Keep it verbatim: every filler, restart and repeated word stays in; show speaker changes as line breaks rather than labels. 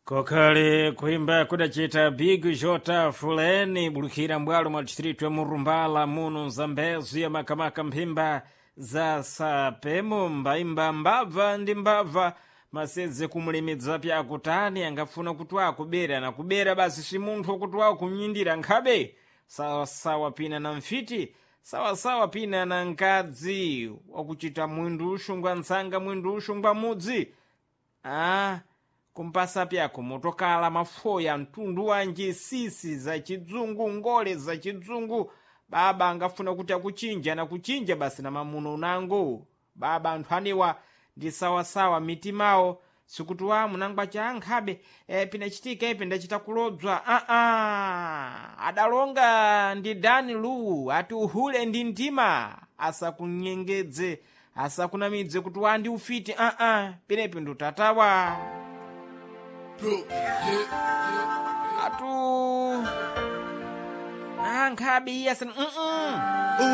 kokale kuimba kudacita big jota fuleni bulukira mbwalo mwa distritu ya murumbala muno zambezi ya makamaka mpimba za sapemo mbaimba mbava ndi mbava maseze kumulemedza pya kutani angafuna kutwa kubera na kubera basi si munthu kutwa kumnyindira nkhabe sawa sawa pina na mfiti sawa sawa pina na nkadzi wakuchita mwindu ushungwa nsanga mwindu ushungwa mudzi ah kumpasa pyako motokala mafoya mtundu wanje sisi za chidzungu ngole za chidzungu baba angafuna kuti akuchinja na kuchinja basi na mamuno unango baba anthu aniwa ndi sawasawa mitimawo sikuti wa munangwa cha ankhabe e, pinachitika ipe ndachita kulodzwa a a adalonga ndi dani lu ati uhule ndi mtima asakunyengedze asakunamidze kuti wa ndi ufiti a a penepe ndo tatawa atu ankhabe iyasa mm -mm.